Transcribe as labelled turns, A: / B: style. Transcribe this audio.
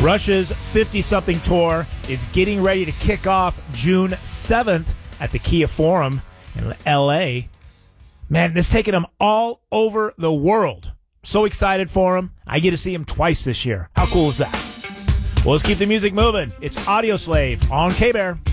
A: Rush's 50-something tour is getting ready to kick off June 7th at the Kia Forum in L.A. Man, it's taking them all over the world. So excited for him. I get to see him twice this year. How cool is that? Well, let's keep the music moving. It's Audio Slave on K-Bear.